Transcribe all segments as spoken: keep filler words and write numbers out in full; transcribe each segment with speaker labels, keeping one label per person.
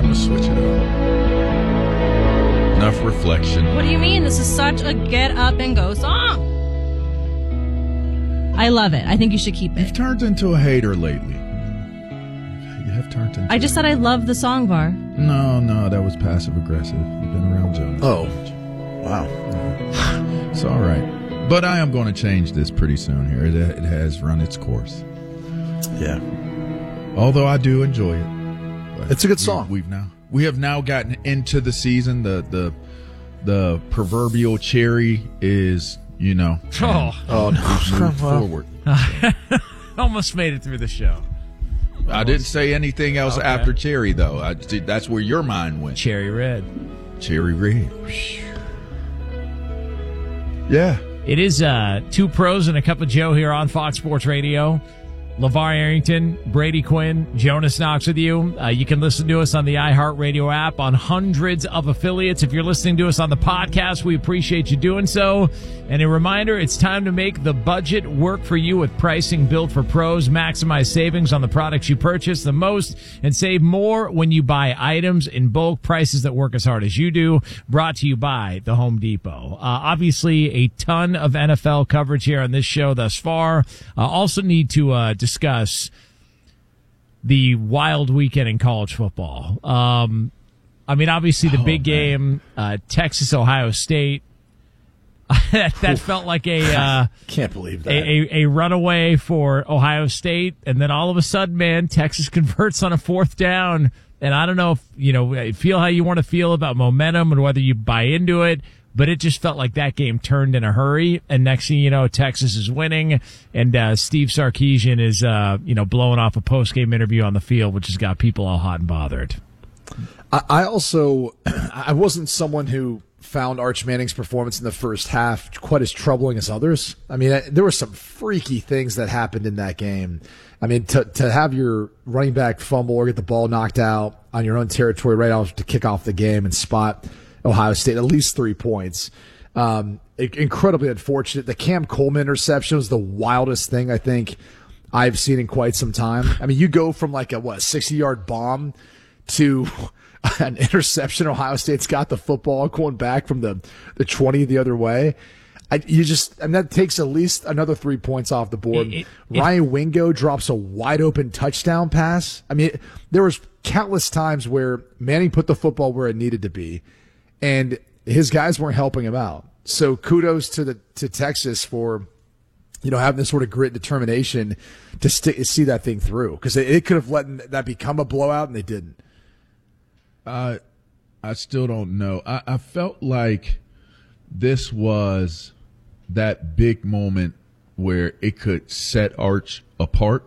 Speaker 1: going to switch it up. Enough reflection.
Speaker 2: What do you mean? This is such a get up and go song. I love it. I think you should keep it.
Speaker 1: You've turned into a hater lately. You have turned into
Speaker 2: I just said I love the song, Var.
Speaker 1: No, no, that was passive aggressive. You've been around Jonas.
Speaker 3: Oh. Wow.
Speaker 1: It's all right. But I am going to change this pretty soon here. It, it has run its course.
Speaker 3: Yeah.
Speaker 1: Although I do enjoy it.
Speaker 3: It's a good song.
Speaker 1: We, we've now we have now gotten into the season. The the the proverbial cherry is, you know,
Speaker 4: Oh,
Speaker 3: oh no.
Speaker 1: moved forward.
Speaker 4: almost made it through the show.
Speaker 1: I didn't say anything else
Speaker 4: Okay.
Speaker 1: after cherry, though. I, that's where your mind went.
Speaker 4: Cherry red.
Speaker 1: Cherry red. Yeah.
Speaker 4: It is uh, two pros and a cup of Joe here on Fox Sports Radio. LeVar Arrington, Brady Quinn, Jonas Knox with you. Uh, you can listen to us on the iHeartRadio app on hundreds of affiliates. If you're listening to us on the podcast, we appreciate you doing so. And a reminder, it's time to make the budget work for you with pricing built for pros. Maximize savings on the products you purchase the most and save more when you buy items in bulk, prices that work as hard as you do. Brought to you by the Home Depot. Uh, obviously, a ton of N F L coverage here on this show thus far. Uh, also need to uh, discuss the wild weekend in college football. Um, I mean, obviously, the
Speaker 1: Oh,
Speaker 4: big
Speaker 1: man.
Speaker 4: game, uh, Texas, Ohio State. that that felt like a, uh,
Speaker 3: Can't believe
Speaker 4: a,
Speaker 3: that.
Speaker 4: a a runaway for Ohio State, and then all of a sudden, man, Texas converts on a fourth down. And I don't know if, you know, feel how you want to feel about momentum and whether you buy into it, but it just felt like that game turned in a hurry. And next thing you know, Texas is winning, and uh, Steve Sarkisian is, uh, you know, blowing off a post-game interview on the field, which has got people all hot and bothered.
Speaker 3: I, I also, I wasn't someone who found Arch Manning's performance in the first half quite as troubling as others. I mean, I, there were some freaky things that happened in that game. I mean, to to have your running back fumble or get the ball knocked out on your own territory right off to kick off the game and spot Ohio State at least three points. Um, incredibly unfortunate. The Cam Coleman interception was the wildest thing I think I've seen in quite some time. I mean, you go from like a, what, sixty-yard bomb to an interception. Ohio State's got the football going back from the, the twenty the other way. I, you just, and that takes at least another three points off the board.
Speaker 4: It- it-
Speaker 3: Ryan Wingo drops a wide open touchdown pass. I mean, there was countless times where Manning put the football where it needed to be, and his guys weren't helping him out. So kudos to the to Texas for, you know, having this sort of grit and determination to st- see that thing through, because it, it could have let that become a blowout, and they didn't.
Speaker 1: I I still don't know. I, I felt like this was that big moment where it could set Arch apart.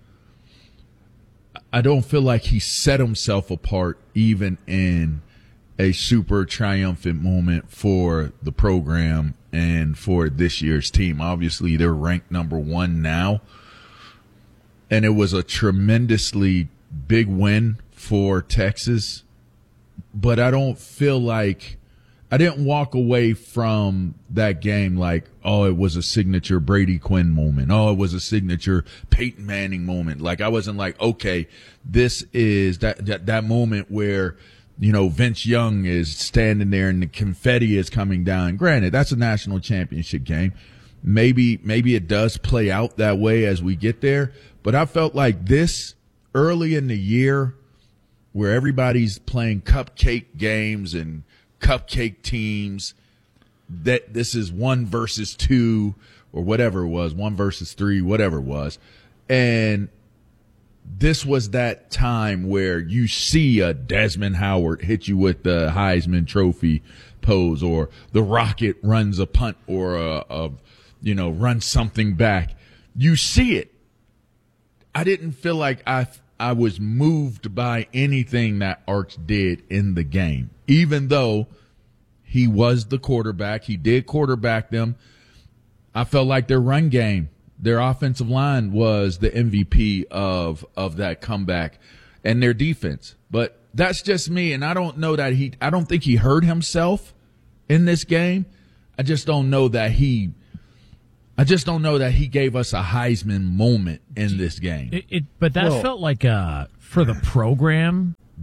Speaker 1: I don't feel like he set himself apart even in a super triumphant moment for the program and for this year's team. Obviously, they're ranked number one now, and it was a tremendously big win for Texas. But I don't feel like I didn't walk away from that game like, oh, it was a signature Brady Quinn moment. Oh, it was a signature Peyton Manning moment. Like, I wasn't like, okay, this is that, that, that moment where, you know, Vince Young is standing there and the confetti is coming down. Granted, that's a national championship game. Maybe, maybe it does play out that way as we get there. But I felt like this early in the year, where everybody's playing cupcake games and cupcake teams, that this is one versus two or whatever it was, one versus three, whatever it was. And this was that time where you see a Desmond Howard hit you with the Heisman Trophy pose, or the Rocket runs a punt, or a, a you know, runs something back. You see it. I didn't feel like I I was moved by anything that Arch did in the game, even though he was the quarterback. He did quarterback them. I felt like their run game, their offensive line was the M V P of, of that comeback, and their defense. But that's just me. And I don't know that he, I don't think he hurt himself in this game. I just don't know that he, I just don't know that he gave us a Heisman moment in this game.
Speaker 4: It, it but that
Speaker 3: Well-
Speaker 4: felt like uh, for the program,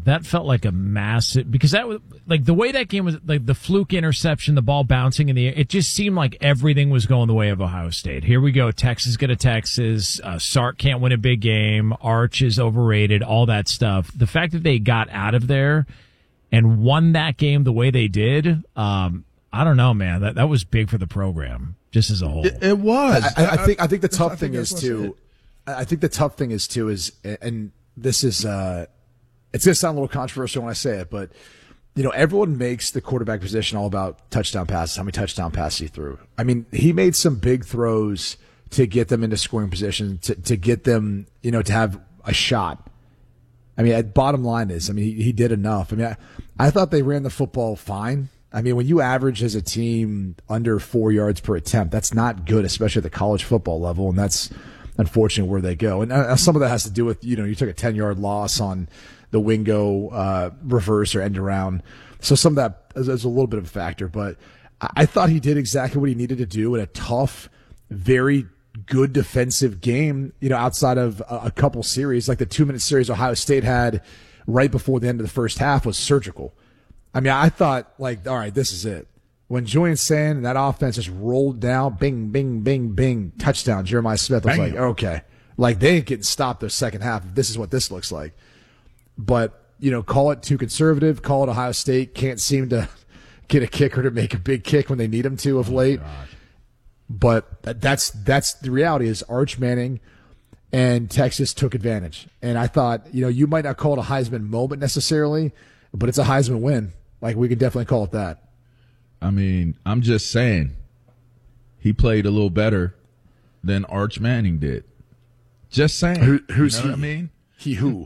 Speaker 4: that felt like a massive, because that was like the way that game was, like the fluke interception, the ball bouncing in the air. It just seemed like everything was going the way of Ohio State. Here we go. Texas go to Texas. Uh, Sark can't win a big game. Arch is overrated, all that stuff. The fact that they got out of there and won that game the way they did, um, I don't know, man. That that was big for the program, just as a whole.
Speaker 1: It, it was.
Speaker 3: I, I think. I think the tough
Speaker 1: I
Speaker 3: thing
Speaker 1: think
Speaker 3: is too. I think the tough thing is too is, and this is, uh, it's gonna sound a little controversial when I say it, but you know, everyone makes the quarterback position all about touchdown passes. How many touchdown passes he threw? I mean, he made some big throws to get them into scoring position, to to get them, you know, to have a shot. I mean, bottom line is, I mean, he, he did enough. I mean, I, I thought they ran the football fine. I mean, when you average as a team under four yards per attempt, that's not good, especially at the college football level, and that's unfortunately where they go. And uh, some of that has to do with, you know, you took a ten-yard loss on the Wingo uh, reverse or end around. So some of that is, is a little bit of a factor. But I, I thought he did exactly what he needed to do in a tough, very good defensive game, you know, outside of a, a couple series. Like the two-minute series Ohio State had right before the end of the first half was surgical. I mean, I thought, like, all right, this is it. When Julian Sand and that offense just rolled down, bing, bing, bing, bing, touchdown, Jeremiah Smith, I was
Speaker 1: Bang.
Speaker 3: like, okay. Like, they ain't getting stopped the second half. This is what this looks like. But, you know, call it too conservative, call it Ohio State can't seem to get a kicker to make a big kick when they need him to of late.
Speaker 1: Oh,
Speaker 3: but that's that's the reality is Arch Manning and Texas took advantage. And I thought, you know, you might not call it a Heisman moment necessarily, but it's a Heisman win. Like, we can definitely call it that.
Speaker 1: I mean, I'm just saying he played a little better than Arch Manning did. Just saying.
Speaker 3: Who, who's
Speaker 1: you know
Speaker 3: he?
Speaker 1: what I mean?
Speaker 3: He who?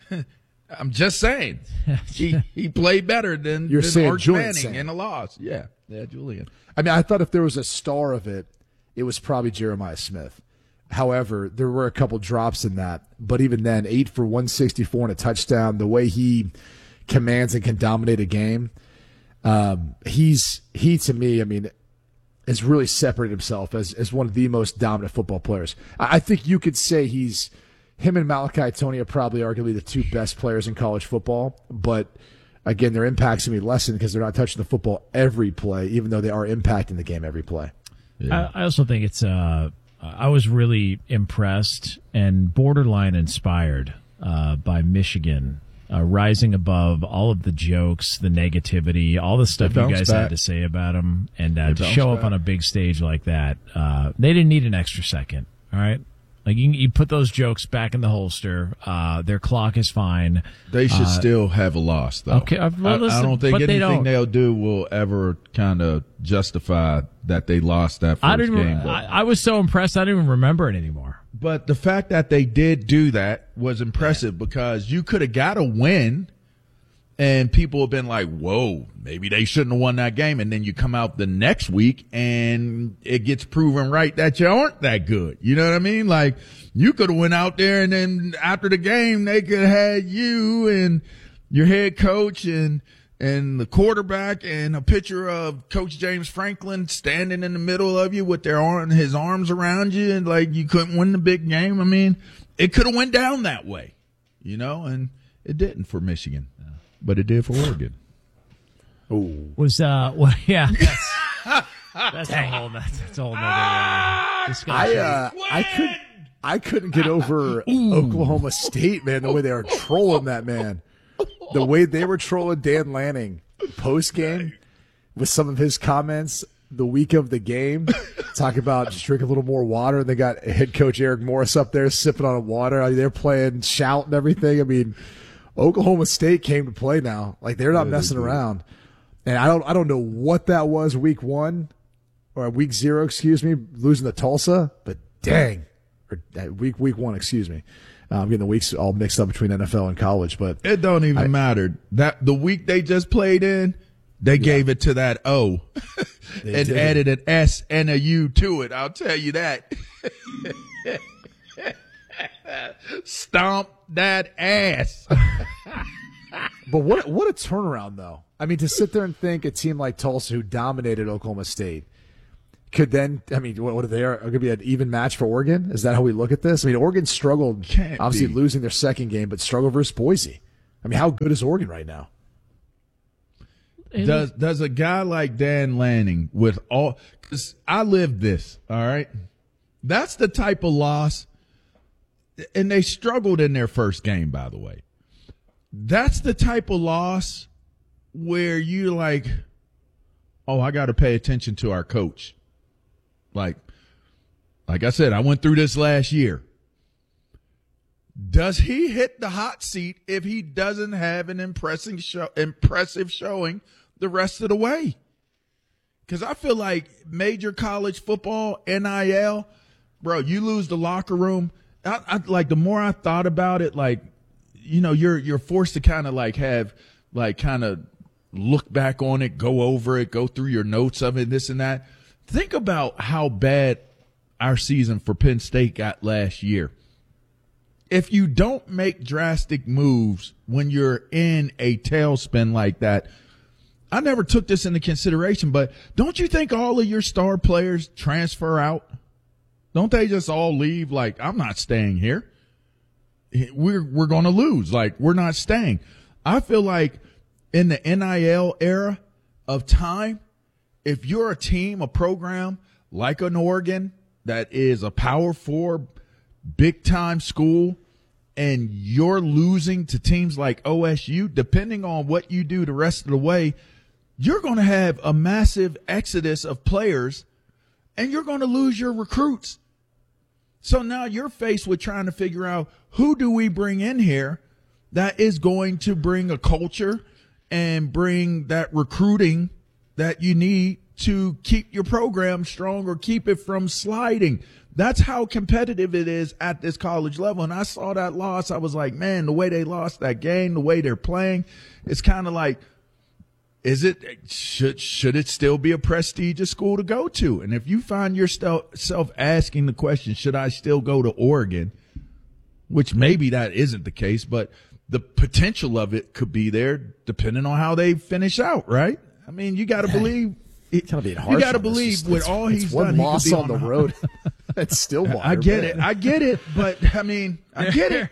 Speaker 1: I'm just saying. he he played better than,
Speaker 3: You're
Speaker 1: than
Speaker 3: saying
Speaker 1: Arch
Speaker 3: Julian
Speaker 1: Manning
Speaker 3: Sand.
Speaker 1: in the loss. Yeah. Yeah, Julian.
Speaker 3: I mean, I thought if there was a star of it, it was probably Jeremiah Smith. However, there were a couple drops in that. But even then, eight for one sixty-four and a touchdown, the way he commands and can dominate a game, um, he's he to me, I mean, has really separated himself as, as one of the most dominant football players. I, I think you could say he's him and Malachi Tony are probably arguably the two best players in college football. But again, their impact's going to be lessened because they're not touching the football every play, even though they are impacting the game every play.
Speaker 1: Yeah.
Speaker 4: I, I also think it's, uh, I was really impressed and borderline inspired uh, by Michigan uh, rising above all of the jokes, the negativity, all the stuff
Speaker 1: They
Speaker 4: you
Speaker 1: bounced
Speaker 4: guys
Speaker 1: back.
Speaker 4: had to say about them. And uh,
Speaker 1: They
Speaker 4: to
Speaker 1: bounced
Speaker 4: show up
Speaker 1: back.
Speaker 4: on a big stage like that, uh, they didn't need an extra second, all right? Like, you, you put those jokes back in the holster. Uh, their clock is fine.
Speaker 1: They should
Speaker 4: Uh,
Speaker 1: still have a loss, though.
Speaker 4: Okay, uh, well,
Speaker 1: I,
Speaker 4: listen,
Speaker 1: I don't think
Speaker 4: but they
Speaker 1: anything
Speaker 4: don't.
Speaker 1: they'll do will ever kind of justify that they lost that first
Speaker 4: I didn't.
Speaker 1: game.
Speaker 4: I, I was so impressed. I didn't even remember it anymore.
Speaker 1: But the fact that they did do that was impressive because you could have got a win and people have been like, whoa, maybe they shouldn't have won that game. And then you come out the next week and it gets proven right that you aren't that good. You know what I mean? Like, you could have went out there and then after the game, they could have had you and your head coach and and the quarterback and a picture of Coach James Franklin standing in the middle of you with their arm, his arms around you, and like you couldn't win the big game. I mean, it could have went down that way, you know, and it didn't for Michigan, but it did for Oregon.
Speaker 3: Oh,
Speaker 4: Was uh, well, yeah. That's, that's a whole. That's, that's a whole nother uh, discussion.
Speaker 3: I uh, I could I couldn't get over Oklahoma State, man. The way they were trolling that man, the way they were trolling Dan Lanning post game with some of his comments the week of the game, talk about just drink a little more water. And they got head coach Eric Morris up there sipping on water. I mean, they're playing shout and everything. I mean, Oklahoma State came to play now. Like, they're not
Speaker 1: Yeah,
Speaker 3: messing
Speaker 1: they did.
Speaker 3: around. And I don't I don't know what that was week one or week zero, excuse me, losing to Tulsa, but dang, or uh, week week one, excuse me. Uh, I'm getting the weeks all mixed up between N F L and college, but
Speaker 1: It don't even
Speaker 3: I-
Speaker 1: matter. That the week they just played in, they gave it to that O
Speaker 3: They
Speaker 1: and
Speaker 3: did.
Speaker 1: added an S and a U to it. I'll tell you that. Stomp that ass.
Speaker 3: but what what a turnaround though. I mean, to sit there and think a team like Tulsa, who dominated Oklahoma State, could then, I mean, what, what are they are going to be an even match for Oregon? Is that how we look at this? I mean, Oregon struggled,
Speaker 1: Can't
Speaker 3: obviously
Speaker 1: be.
Speaker 3: losing their second game, but struggled versus Boise. I mean, how good is Oregon right now?
Speaker 1: Does does a guy like Dan Lanning with all – because I lived this, all right? That's the type of loss – and they struggled in their first game, by the way. That's the type of loss where you're like, oh, I got to pay attention to our coach. Like, like I said, I went through this last year. Does he hit the hot seat if he doesn't have an impressive show, impressive showing the rest of the way? Because I feel like major college football, N I L, bro, you lose the locker room. I, I, like the more I thought about it, like, you know, you're you're forced to kind of like have like kind of look back on it, go over it, go through your notes of it, this and that. Think about how bad our season for Penn State got last year. If you don't make drastic moves when you're in a tailspin like that, I never took this into consideration, but don't you think all of your star players transfer out? Don't they just all leave like, I'm not staying here? We're we're going to lose. Like, we're not staying. I feel like in the N I L era of time, if you're a team, a program like an Oregon that is a Power Four, big-time school, and you're losing to teams like O S U, depending on what you do the rest of the way, you're going to have a massive exodus of players, and you're going to lose your recruits. So now you're faced with trying to figure out, who do we bring in here that is going to bring a culture and bring that recruiting that you need to keep your program strong or keep it from sliding. That's how competitive it is at this college level. And I saw that loss. I was like, man, the way they lost that game, the way they're playing, it's kind of like, is it, should, should it still be a prestigious school to go to? And if you find yourself asking the question, should I still go to Oregon? Which maybe that isn't the case, but the potential of it could be there depending on how they finish out, right? I mean, you got to believe. It,
Speaker 3: kind of being harsh
Speaker 1: you got to
Speaker 3: on this.
Speaker 1: believe
Speaker 3: It's-
Speaker 1: with
Speaker 3: it's-
Speaker 1: all
Speaker 3: it's
Speaker 1: he's
Speaker 3: one
Speaker 1: done, he
Speaker 3: loss
Speaker 1: could be
Speaker 3: on the road. It's Stillwater.
Speaker 1: I get
Speaker 3: man.
Speaker 1: it. I get it. But I mean, I get it.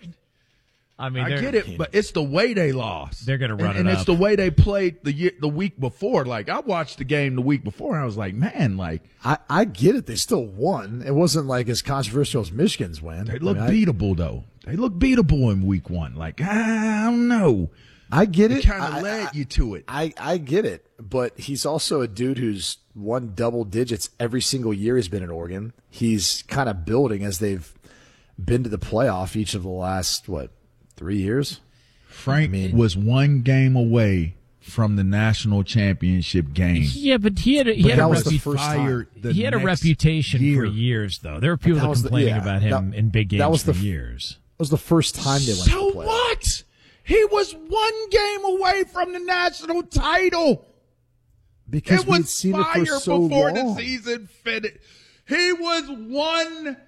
Speaker 4: I mean,
Speaker 1: I
Speaker 4: they're-
Speaker 1: get it. But it's the way they lost.
Speaker 4: They're gonna run
Speaker 1: and,
Speaker 4: it
Speaker 1: and it's
Speaker 4: up.
Speaker 1: the way they played the year, the week before. Like, I watched the game the week before, and I was like, man, like
Speaker 3: I, I get it. They still won. It wasn't like as controversial as Michigan's win.
Speaker 1: they look
Speaker 3: I mean,
Speaker 1: beatable though. They look beatable in week one. Like, I don't know.
Speaker 3: I, I get
Speaker 1: It
Speaker 3: it.
Speaker 1: kind
Speaker 3: I-
Speaker 1: of led
Speaker 3: I-
Speaker 1: you to it.
Speaker 3: I, I get it, but he's also a dude who's won double digits every single year he's been in Oregon. He's kind of building as they've been to the playoff each of the last, what, three years?
Speaker 1: Frank
Speaker 3: I mean-
Speaker 1: was one game away from the national championship game.
Speaker 4: Yeah, but he had a, he
Speaker 3: But
Speaker 4: had a,
Speaker 3: that was the
Speaker 4: repu-
Speaker 3: first time.
Speaker 1: Fired the
Speaker 4: he had a
Speaker 1: next
Speaker 4: reputation
Speaker 1: year.
Speaker 4: for years, though. There were people
Speaker 3: that
Speaker 4: that
Speaker 3: was the-
Speaker 4: complaining
Speaker 3: yeah,
Speaker 4: about him
Speaker 3: that-
Speaker 4: in big games
Speaker 3: that was
Speaker 4: for
Speaker 3: the f-
Speaker 4: years.
Speaker 3: It was the first time they went
Speaker 1: So
Speaker 3: to the playoff.
Speaker 1: what? He was one game away from the national title.
Speaker 3: Because
Speaker 1: It
Speaker 3: we've
Speaker 1: was
Speaker 3: seen it
Speaker 1: fire
Speaker 3: for so
Speaker 1: before
Speaker 3: long.
Speaker 1: the season finished. He was one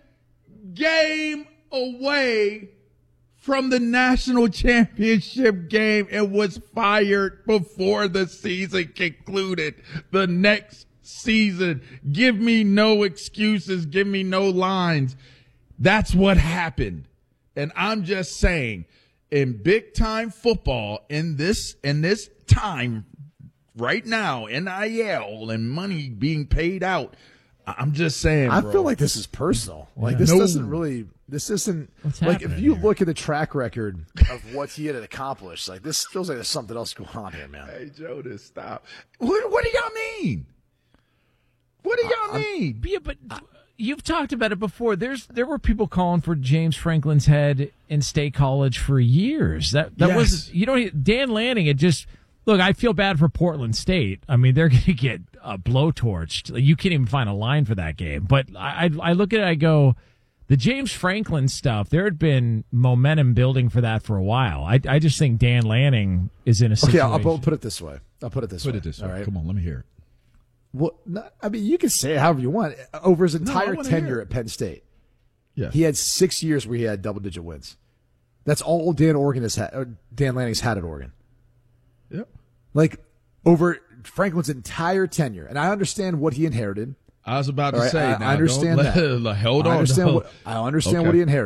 Speaker 1: game away from the national championship game and was fired before the season concluded. The next season, give me no excuses, give me no lines. That's what happened. And I'm just saying, in big time football, in this in this time right now, N I L and money being paid out, I'm just saying,
Speaker 3: I
Speaker 1: bro.
Speaker 3: feel like this is personal. Like this
Speaker 1: No.
Speaker 3: doesn't really. This isn't
Speaker 4: What's
Speaker 3: like if
Speaker 4: happening
Speaker 3: you
Speaker 4: here?
Speaker 3: look at the track record of what he had accomplished. Like this feels like there's something else going on here, man.
Speaker 1: Hey, Jonas, stop. What, what do y'all mean? What do y'all mean?
Speaker 4: Yeah, but you've talked about it before. There's there were people calling for James Franklin's head in State College for years. That that
Speaker 1: Yes.
Speaker 4: was you know Dan Lanning had just look. I feel bad for Portland State. I mean they're going to get uh, blowtorched. You can't even find a line for that game. But I I, I look at it. I go. The James Franklin stuff, there had been momentum building for that for a while. I, I just think Dan Lanning is in a
Speaker 3: Okay,
Speaker 4: situation.
Speaker 3: I'll, I'll put it this way. I'll put it this
Speaker 1: Put
Speaker 3: way.
Speaker 1: it this
Speaker 3: All
Speaker 1: way.
Speaker 3: right.
Speaker 1: Come on, let me hear it.
Speaker 3: Well, no, I mean, you can say it however you want. Over his
Speaker 1: I
Speaker 3: entire
Speaker 1: wanna hear
Speaker 3: tenure
Speaker 1: it.
Speaker 3: at Penn State,
Speaker 1: Yeah.
Speaker 3: he had six years where he had double-digit wins. That's all Dan Oregon has had. Or Dan Lanning's had at Oregon.
Speaker 1: Yep.
Speaker 3: Like over Franklin's entire tenure, and I understand what he inherited.
Speaker 1: I was about to
Speaker 3: All right,
Speaker 1: say.
Speaker 3: I,
Speaker 1: now,
Speaker 3: I understand
Speaker 1: don't
Speaker 3: that.
Speaker 1: let- hold
Speaker 3: I
Speaker 1: on.
Speaker 3: understand
Speaker 1: no.
Speaker 3: what I understand
Speaker 1: Okay.
Speaker 3: what he inherited.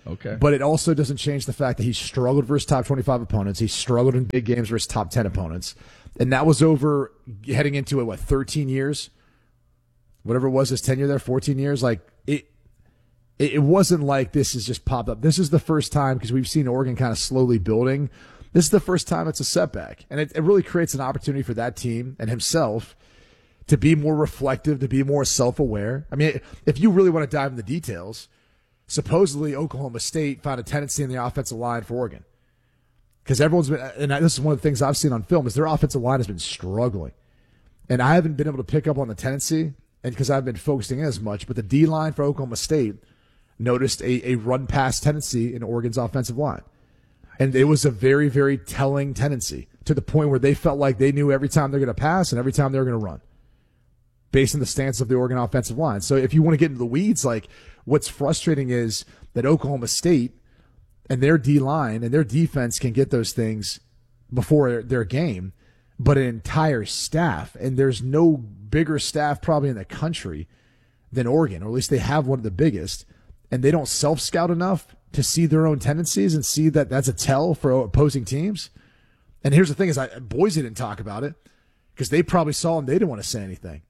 Speaker 1: Okay.
Speaker 3: But it also doesn't change the fact that he struggled versus top twenty-five opponents. He struggled in big games versus top ten opponents. And that was over heading into it, what, thirteen years? Whatever it was, his tenure there, fourteen years. Like, it, it, it wasn't like this has just popped up. This is the first time, because we've seen Oregon kind of slowly building. This is the first time it's a setback. And it, it really creates an opportunity for that team and himself to be more reflective, to be more self-aware. I mean, if you really want to dive into the details, supposedly Oklahoma State found a tendency in the offensive line for Oregon. Because everyone's been, and this is one of the things I've seen on film, is their offensive line has been struggling. And I haven't been able to pick up on the tendency, and because I've been focusing in as much, but the D-line for Oklahoma State noticed a, a run-pass tendency in Oregon's offensive line. And it was a very, very telling tendency to the point where they felt like they knew every time they're going to pass and every time they're going to run, based on the stance of the Oregon offensive line. So if you want to get into the weeds, like, what's frustrating is that Oklahoma State and their D-line and their defense can get those things before their game, but an entire staff, and there's no bigger staff probably in the country than Oregon, or at least they have one of the biggest, and they don't self-scout enough to see their own tendencies and see that that's a tell for opposing teams. And here's the thing is, I, Boise didn't talk about it because they probably saw and they didn't want to say anything.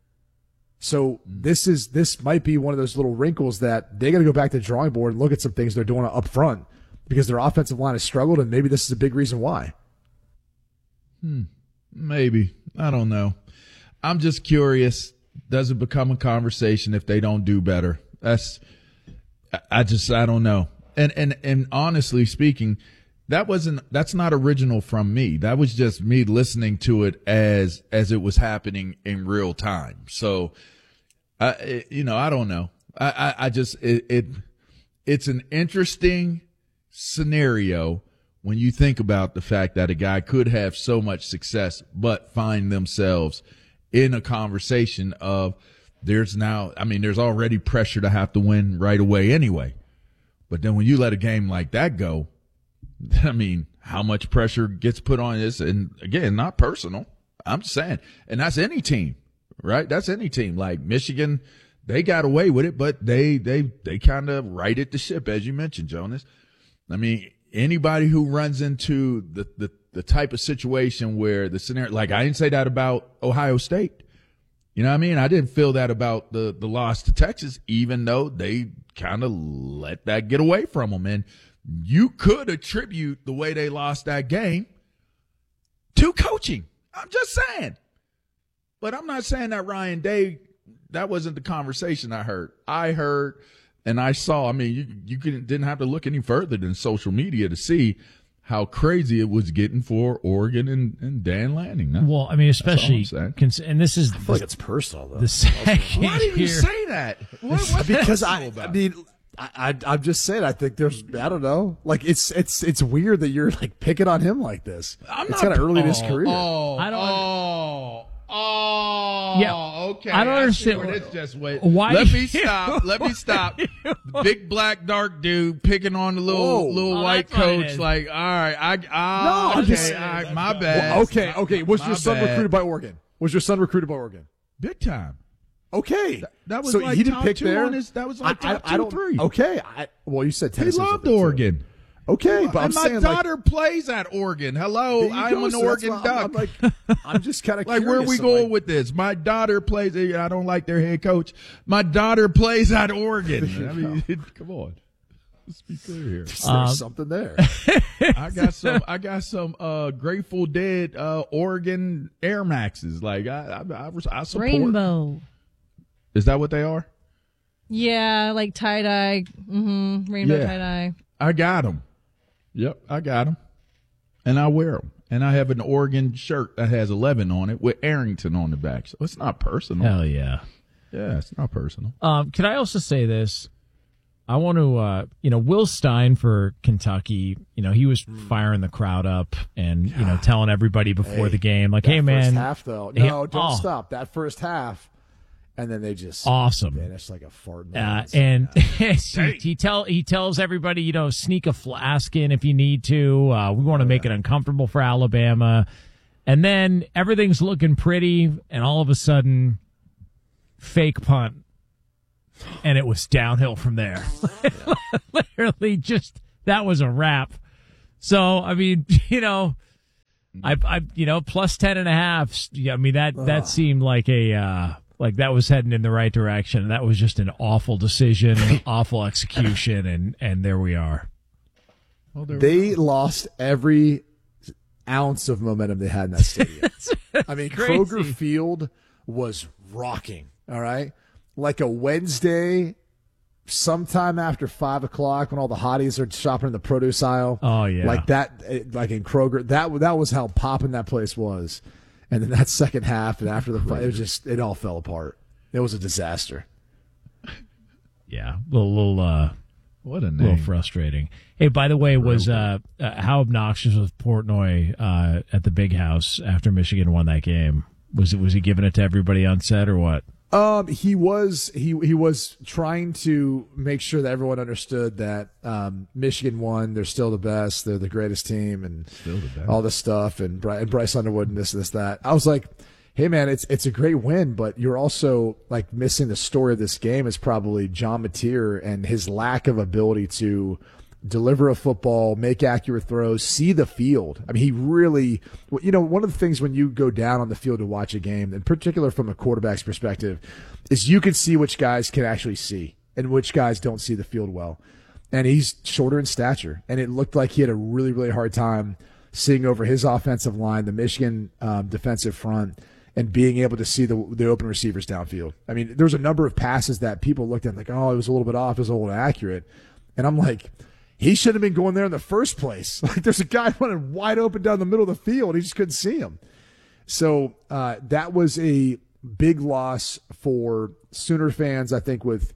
Speaker 3: So this is this might be one of those little wrinkles that they got to go back to the drawing board and look at some things they're doing up front, because their offensive line has struggled, and maybe this is a big reason why.
Speaker 1: Hmm. Maybe. I don't know. I'm just curious. Does it become a conversation if they don't do better? That's, I just, I don't know. And, and, and honestly speaking, that wasn't, that's not original from me. That was just me listening to it as, as it was happening in real time. So, I, it, you know, I don't know. I, I, I just, it, it, it's an interesting scenario when you think about the fact that a guy could have so much success, but find themselves in a conversation of there's now, I mean, there's already pressure to have to win right away anyway. But then when you let a game like that go, I mean, how much pressure gets put on this? And again, not personal. I'm just saying, and that's any team, right? That's any team. Like Michigan, they got away with it, but they, they, they kind of righted the ship, as you mentioned, Jonas. I mean, anybody who runs into the, the, the type of situation where the scenario, like I didn't say that about Ohio State. You know what I mean? I didn't feel that about the, the loss to Texas, even though they kind of let that get away from them. And you could attribute the way they lost that game to coaching. I'm just saying. But I'm not saying that Ryan Day, that wasn't the conversation I heard. I heard and I saw, I mean, you, you couldn't, didn't have to look any further than social media to see how crazy it was getting for Oregon and, and Dan Lanning. Huh?
Speaker 4: Well, I mean, especially, cons- and this is
Speaker 3: I feel like it's personal, though.
Speaker 4: The second
Speaker 1: Why do you
Speaker 4: year.
Speaker 1: say that? What, what's
Speaker 3: because I,
Speaker 1: about?
Speaker 3: I mean, I, I, I'm just saying. I think there's, I don't know, like it's, it's, it's weird that you're like picking on him like this.
Speaker 1: I'm
Speaker 3: it's
Speaker 1: not,
Speaker 3: kind of early in his
Speaker 1: oh,
Speaker 3: career.
Speaker 1: Oh,
Speaker 4: I don't-
Speaker 1: Oh, oh,
Speaker 4: Yeah,
Speaker 1: okay.
Speaker 4: I don't
Speaker 1: see
Speaker 4: understand
Speaker 1: where this just went.
Speaker 4: why
Speaker 1: Let me
Speaker 4: you-
Speaker 1: stop. Let me stop. The big black dark dude picking on the little
Speaker 3: Whoa.
Speaker 1: little
Speaker 4: Oh,
Speaker 1: white
Speaker 4: that's what it
Speaker 1: coach.
Speaker 4: is.
Speaker 1: Like, all right, I, ah,
Speaker 3: No, I'm
Speaker 1: okay,
Speaker 3: just-
Speaker 1: all right, my
Speaker 4: Let's go.
Speaker 1: bad.
Speaker 3: Well, okay, okay. Was
Speaker 1: My
Speaker 3: your son
Speaker 1: bad.
Speaker 3: recruited by Oregon? Was your son recruited by Oregon?
Speaker 1: Big time.
Speaker 3: Okay,
Speaker 1: That was
Speaker 3: so
Speaker 1: like
Speaker 3: he didn't
Speaker 1: top
Speaker 3: pick
Speaker 1: two
Speaker 3: there.
Speaker 1: on his. That was like
Speaker 3: I,
Speaker 1: top
Speaker 3: I,
Speaker 1: two,
Speaker 3: I don't,
Speaker 1: three.
Speaker 3: Okay, I, well, you said
Speaker 1: He
Speaker 3: Tennessee was
Speaker 1: loved
Speaker 3: up there, too.
Speaker 1: Oregon.
Speaker 3: Okay, but I'm
Speaker 1: and my
Speaker 3: saying like,
Speaker 1: daughter plays at Oregon. Hello,
Speaker 3: there you
Speaker 1: I'm
Speaker 3: go.
Speaker 1: an
Speaker 3: So that's
Speaker 1: Oregon
Speaker 3: why
Speaker 1: Duck.
Speaker 3: I'm, I'm like, I'm just kind of
Speaker 1: Like, where are we
Speaker 3: curious. I'm
Speaker 1: going
Speaker 3: like,
Speaker 1: with this? My daughter plays. I don't like their head coach. My daughter plays at Oregon. I mean, come on. Let's be clear here.
Speaker 3: There's
Speaker 4: Um,
Speaker 3: something there.
Speaker 1: I got some. I got some uh, Grateful Dead uh, Oregon Air Maxes. Like I, I, I, I support.
Speaker 2: Rainbow.
Speaker 1: Is that what they are?
Speaker 2: Yeah, like tie dye. Mm-hmm. Rainbow
Speaker 1: Yeah.
Speaker 2: tie dye.
Speaker 1: I got them. Yep, I got them, and I wear them. And I have an Oregon shirt that has eleven on it with Arrington on the back. So it's not personal.
Speaker 4: Hell yeah.
Speaker 1: Yeah, it's not personal.
Speaker 4: Um, can I also say this? I want to, uh, you know, Will Stein for Kentucky, you know, he was firing the crowd up and, you know, telling everybody before
Speaker 3: Hey,
Speaker 4: the game, like,
Speaker 3: that
Speaker 4: hey,
Speaker 3: first
Speaker 4: man.
Speaker 3: half though.
Speaker 4: He-
Speaker 3: No, don't
Speaker 4: oh.
Speaker 3: stop. That first half, and then they just
Speaker 4: Awesome.
Speaker 3: vanished like a fart. in the
Speaker 4: Uh,
Speaker 3: winds.
Speaker 4: and he, he tell he tells everybody, you know, sneak a flask in if you need to. Uh, we want to make it uncomfortable for Alabama, and then everything's looking pretty, and all of a sudden, fake punt, and it was downhill from there. Literally, just that was a wrap. So, I mean, you know, I, I, you know, plus ten and a half. Yeah, I mean that that seemed like a uh, like that was heading in the right direction. That was just an awful decision, awful execution, and and there we are.
Speaker 3: Well, they lost every ounce of momentum they had in that stadium. I mean,
Speaker 4: crazy.
Speaker 3: Kroger Field was rocking. All right, like a Wednesday, sometime after five o'clock when all the hotties are shopping in the produce aisle.
Speaker 4: Oh yeah,
Speaker 3: like that, like in Kroger. That that was how popping that place was. And then that second half, and after the fight, it was just it all fell apart. It was a disaster.
Speaker 4: Yeah, a little, little uh,
Speaker 1: what a name.
Speaker 4: little frustrating. Hey, by the way, was uh, uh, how obnoxious was Portnoy uh, at the Big House after Michigan won that game? Was it was he giving it to everybody on set or what?
Speaker 3: Um, he was he he was trying to make sure that everyone understood that um, Michigan won. They're still the best. They're the greatest team, and
Speaker 1: Still the best.
Speaker 3: all this stuff. And, Bry- and Bryce Underwood and this this that. I was like, hey man, it's it's a great win, but you're also like missing the story of this game is probably John Mateer and his lack of ability to deliver a football, make accurate throws, see the field. I mean, he really, you know, one of the things when you go down on the field to watch a game, in particular from a quarterback's perspective, is you can see which guys can actually see and which guys don't see the field well. And he's shorter in stature, and it looked like he had a really, really hard time seeing over his offensive line, the Michigan um, defensive front, and being able to see the the open receivers downfield. I mean, there was a number of passes that people looked at like, oh, it was a little bit off, it was a little inaccurate. And I'm like, he should have been going there in the first place. Like, there's a guy running wide open down the middle of the field. He just couldn't see him. So uh, that was a big loss for Sooner fans, I think, with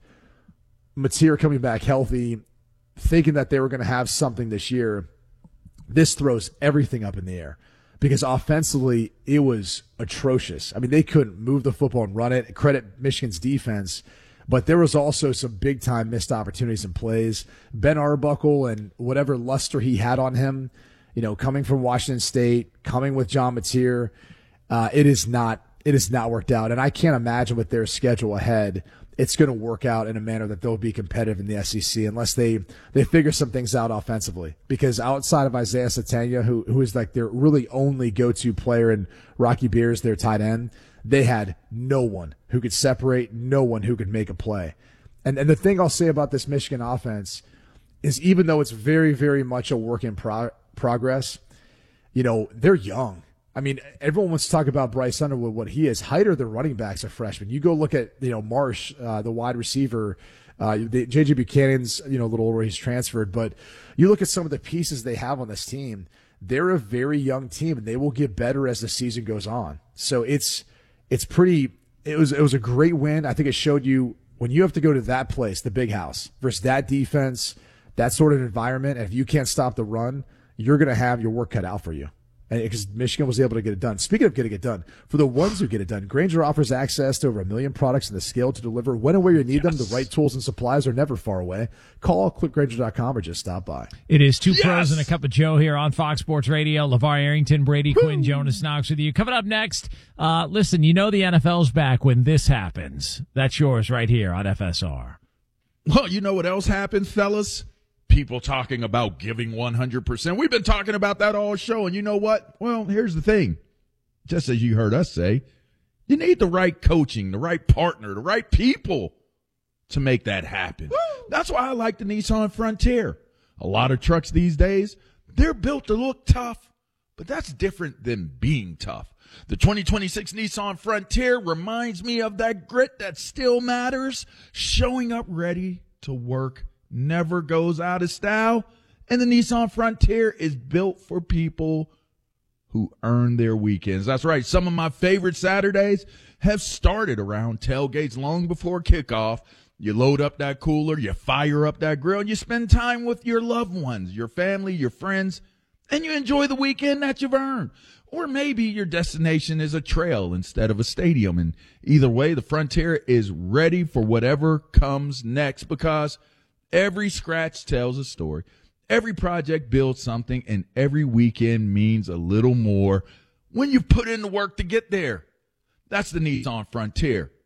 Speaker 3: Mateer coming back healthy, thinking that they were going to have something this year. This throws everything up in the air because offensively it was atrocious. I mean, they couldn't move the football and run it. Credit Michigan's defense. But there was also some big-time missed opportunities and plays. Ben Arbuckle and whatever luster he had on him, you know, coming from Washington State, coming with John Mateer, uh, it is not it is not worked out. And I can't imagine with their schedule ahead, it's going to work out in a manner that they'll be competitive in the S E C unless they, they figure some things out offensively. Because outside of Isaiah Satania, who who is like their really only go-to player, and Rocky Beers, their tight end, they had no one who could separate, no one who could make a play. And and the thing I'll say about this Michigan offense is even though it's very, very much a work in pro- progress, you know, they're young. I mean, everyone wants to talk about Bryce Underwood, what he is. Heider, the running backs are freshmen. You go look at, you know, Marsh, uh, the wide receiver, uh, the, J J Buchanan's, you know, a little older, he's transferred. But you look at some of the pieces they have on this team, they're a very young team, and they will get better as the season goes on. So it's it's pretty it was it was a great win. I think it showed you when you have to go to that place, the Big House, versus that defense, that sort of environment, and if you can't stop the run, you're going to have your work cut out for you. And because Michigan was able to get it done. Speaking of getting it done, for the ones who get it done, Grainger offers access to over a million products and the scale to deliver when and where you need yes. them. The right tools and supplies are never far away. Call click grainger dot com or just stop by.
Speaker 4: It is two
Speaker 1: yes.
Speaker 4: pros and a cup of Joe here on Fox Sports Radio. LeVar Arrington, Brady Woo. Quinn, Jonas Knox with you. Coming up next, uh, listen, you know the N F L's back when this happens. That's yours right here on F S R.
Speaker 1: Well, you know what else happened, fellas? People talking about giving one hundred percent. We've been talking about that all show, and you know what? Well, here's the thing. Just as you heard us say, you need the right coaching, the right partner, the right people to make that happen. Woo! That's why I like the Nissan Frontier. A lot of trucks these days, they're built to look tough, but that's different than being tough. The twenty twenty-six Nissan Frontier reminds me of that grit that still matters, showing up ready to work, never goes out of style, and the Nissan Frontier is built for people who earn their weekends. That's right. Some of my favorite Saturdays have started around tailgates long before kickoff. You load up that cooler, you fire up that grill, and you spend time with your loved ones, your family, your friends, and you enjoy the weekend that you've earned. Or maybe your destination is a trail instead of a stadium. And either way, the Frontier is ready for whatever comes next because every scratch tells a story. Every project builds something, and every weekend means a little more when you put in the work to get there. That's the Nissan Frontier.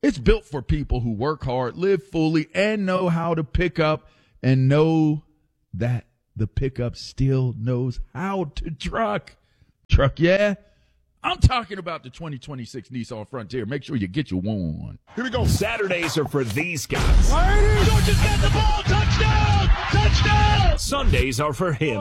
Speaker 1: It's built for people who work hard, live fully, and know how to pick up and know that the pickup still knows how to truck. Truck, yeah? I'm talking about the twenty twenty-six Nissan Frontier. Make sure you get your one.
Speaker 5: Here we go. Saturdays are for these guys.
Speaker 6: Georgia's got the ball. Touchdown! Touchdown!
Speaker 5: Sundays are for him.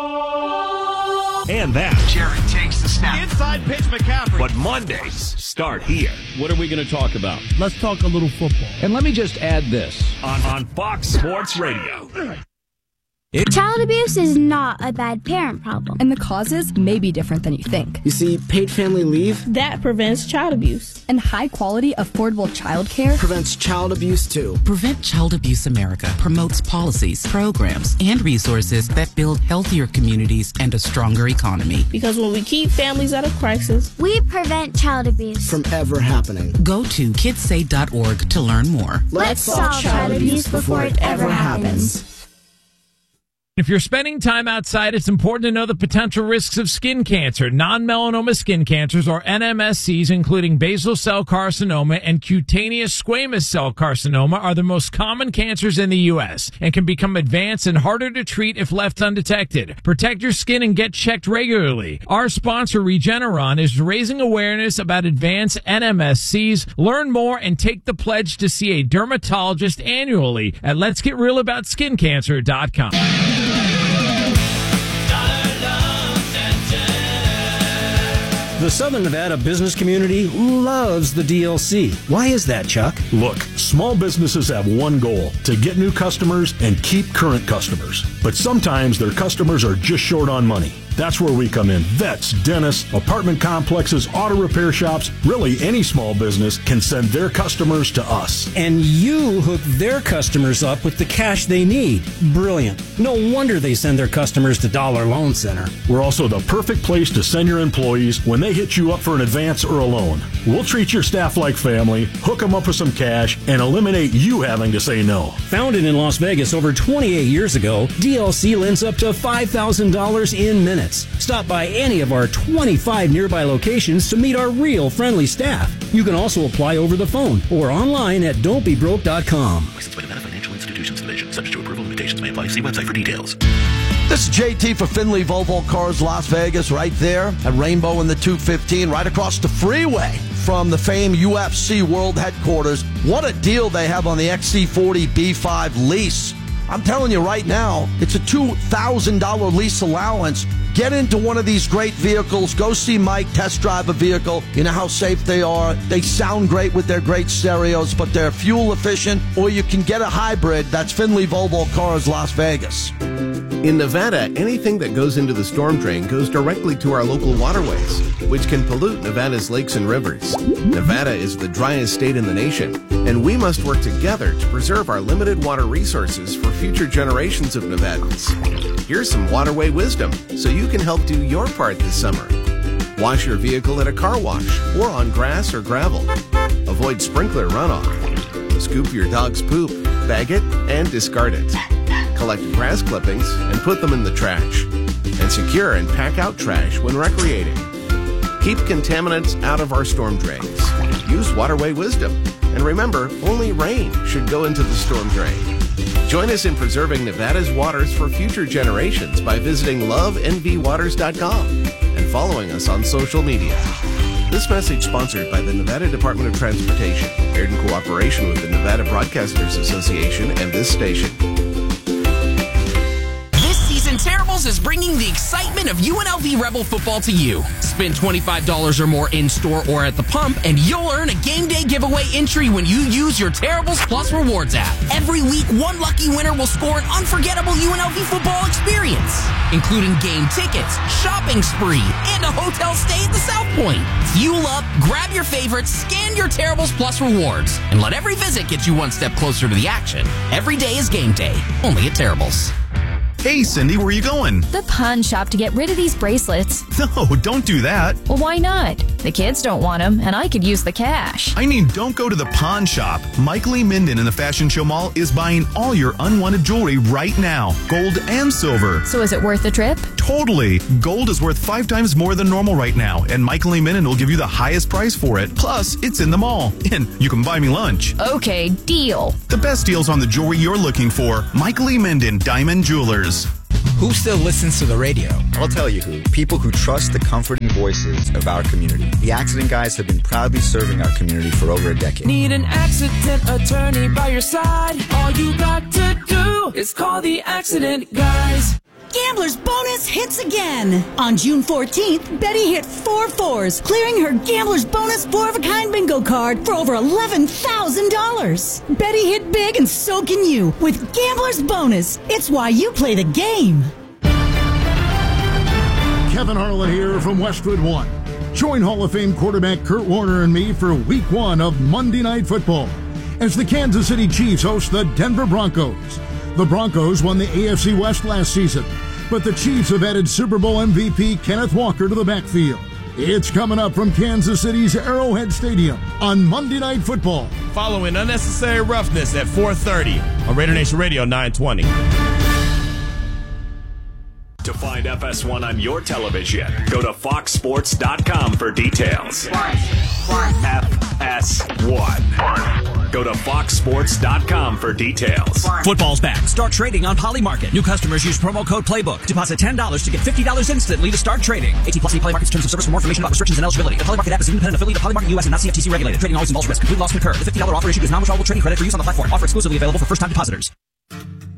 Speaker 5: And that.
Speaker 6: Jared takes the snap. Inside pitch, McCaffrey.
Speaker 5: But Mondays start here.
Speaker 7: What are we going to talk about?
Speaker 4: Let's talk a little football.
Speaker 7: And let me just add this.
Speaker 5: On, on Fox Sports Radio.
Speaker 8: Child abuse is not a bad parent problem.
Speaker 9: And the causes may be different than you think.
Speaker 10: You see, paid family leave
Speaker 11: that prevents child abuse.
Speaker 9: And high quality, affordable child care
Speaker 10: prevents child abuse too.
Speaker 12: Prevent Child Abuse America promotes policies, programs, and resources that build healthier communities and a stronger economy.
Speaker 11: Because when we keep families out of crisis,
Speaker 8: we prevent child abuse
Speaker 10: from ever happening.
Speaker 12: Go to kids say dot org to learn more.
Speaker 8: Let's, Let's solve child, child abuse before it ever happens. happens.
Speaker 4: If you're spending time outside, it's important to know the potential risks of skin cancer. Non-melanoma skin cancers, or N M S Cs, including basal cell carcinoma and cutaneous squamous cell carcinoma, are the most common cancers in the U S and can become advanced and harder to treat if left undetected. Protect your skin and get checked regularly. Our sponsor, Regeneron, is raising awareness about advanced N M S Cs. Learn more and take the pledge to see a dermatologist annually at lets get real about skin cancer dot com.
Speaker 13: The Southern Nevada business community loves the D L C. Why is that, Chuck?
Speaker 5: Look, small businesses have one goal, to get new customers and keep current customers. But sometimes their customers are just short on money. That's where we come in. Vets, dentists, apartment complexes, auto repair shops, really any small business can send their customers to us.
Speaker 13: And you hook their customers up with the cash they need. Brilliant. No wonder they send their customers to Dollar Loan Center.
Speaker 5: We're also the perfect place to send your employees when they hit you up for an advance or a loan. We'll treat your staff like family, hook them up with some cash, and eliminate you having to say no.
Speaker 13: Founded in Las Vegas over twenty-eight years ago, D L C lends up to five thousand dollars in minutes. Stop by any of our twenty-five nearby locations to meet our real friendly staff. You can also apply over the phone or online at don't be broke dot com.
Speaker 14: Licensed by Nevada Financial Institutions Division. Subject to approval. Limitations may apply. See website for details.
Speaker 15: This is J T for Finley Volvo Cars Las Vegas, right there at Rainbow and the two fifteen, right across the freeway from the famed U F C World Headquarters. What a deal they have on the X C forty B five lease. I'm telling you right now, it's a two thousand dollars lease allowance. Get into one of these great vehicles. Go see Mike test drive a vehicle. You know how safe they are. They sound great with their great stereos, but they're fuel efficient. Or you can get a hybrid. That's Finley Volvo Cars Las Vegas.
Speaker 16: In Nevada, anything that goes into the storm drain goes directly to our local waterways, which can pollute Nevada's lakes and rivers. Nevada is the driest state in the nation, and we must work together to preserve our limited water resources for future generations of Nevadans. Here's some waterway wisdom so you can help do your part this summer. Wash your vehicle at a car wash or on grass or gravel. Avoid sprinkler runoff. Scoop your dog's poop, bag it, and discard it. Collect grass clippings and put them in the trash. And secure and pack out trash when recreating. Keep contaminants out of our storm drains. Use waterway wisdom. And remember, only rain should go into the storm drain. Join us in preserving Nevada's waters for future generations by visiting love n v waters dot com and following us on social media. This message sponsored by the Nevada Department of Transportation, aired in cooperation with the Nevada Broadcasters Association and this station.
Speaker 17: Terribles is bringing the excitement of U N L V Rebel football to you. Spend twenty-five dollars or more in-store or at the pump, and you'll earn a game day giveaway entry when you use your Terribles Plus Rewards app. Every week, one lucky winner will score an unforgettable U N L V football experience, including game tickets, shopping spree, and a hotel stay at the South Point. Fuel up, grab your favorites, scan your Terribles Plus Rewards, and let every visit get you one step closer to the action. Every day is game day, only at Terribles.
Speaker 18: Hey, Cindy, where are you going?
Speaker 19: The pawn shop to get rid of these bracelets.
Speaker 18: No, don't do that.
Speaker 19: Well, why not?
Speaker 18: The kids don't want them, and I could use the cash.
Speaker 19: I mean, don't go to the pawn shop. Mike Lee Minden in the Fashion Show Mall is buying all your unwanted jewelry right now, gold and silver.
Speaker 18: So is it worth the trip?
Speaker 19: Totally. Gold is worth five times more than normal right now, and Mike Lee Minden will give you the highest price for it. Plus, it's in the mall, and you can buy me lunch.
Speaker 18: Okay, deal.
Speaker 19: The best deals on the jewelry you're looking for. Mike Lee Minden, Diamond Jewelers.
Speaker 20: Who still listens to the radio? I'll tell you who. People who trust the comforting voices of our community. The Accident Guys have been proudly serving our community for over a decade.
Speaker 21: Need an accident attorney by your side? All you got to do is call the Accident Guys.
Speaker 22: Gambler's Bonus hits again. On June fourteenth, Betty hit four fours, clearing her Gambler's Bonus four-of-a-kind bingo card for over eleven thousand dollars. Betty hit big, and so can you with Gambler's Bonus. It's why you play the game.
Speaker 23: Kevin Harlan here from Westwood One. Join Hall of Fame quarterback Kurt Warner and me for week one of Monday Night Football as the Kansas City Chiefs host the Denver Broncos. The Broncos won the A F C West last season, but the Chiefs have added Super Bowl M V P Kenneth Walker to the backfield. It's coming up from Kansas City's Arrowhead Stadium on Monday Night Football.
Speaker 24: Following Unnecessary Roughness at four thirty on Raider Nation Radio nine twenty.
Speaker 25: To find F S one on your television, go to fox sports dot com for details. F S one. Go to fox sports dot com for details.
Speaker 26: Football's back. Start trading on Poly Market. New customers use promo code Playbook. Deposit ten dollars to get fifty dollars instantly to start trading. eighteen plus Poly Market's terms of service. For more information about restrictions and eligibility. The Poly Market app is an independent affiliate of Poly Market U S and not C F T C regulated. Trading always involves risk. Complete loss concurred. The fifty dollars offer issued is non-withdrawable trading credit for use on the platform. Offer exclusively available for first-time depositors.